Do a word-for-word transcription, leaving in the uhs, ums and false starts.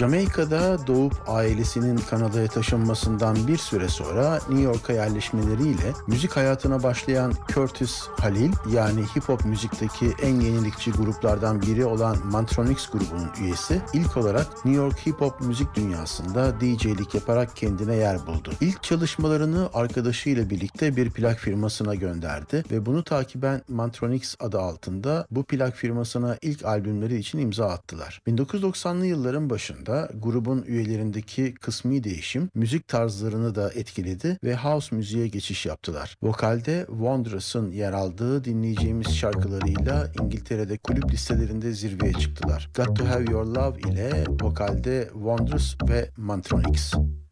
Jamaika'da doğup ailesinin Kanada'ya taşınmasından bir süre sonra New York'a yerleşmeleriyle müzik hayatına başlayan Curtis Halil, yani hip hop müzikteki en yenilikçi gruplardan biri olan Mantronix grubunun üyesi, ilk olarak New York hip hop müzik dünyasında D J'lik yaparak kendine yer buldu. İlk çalışmalarını arkadaşıyla birlikte bir plak firmasına gönderdi ve bunu takiben Mantronix adı altında bu plak firmasına ilk albümleri için imza attılar. bin dokuz yüz doksanlı yılların başında grubun üyelerindeki kısmi değişim müzik tarzlarını da etkiledi ve house müziğe geçiş yaptılar. Vokalde Wondrous'ın yer aldığı dinleyeceğimiz şarkılarıyla İngiltere'de kulüp listelerinde zirveye çıktılar. Got to Have Your Love ile vokalde Wondrous ve Mantronix.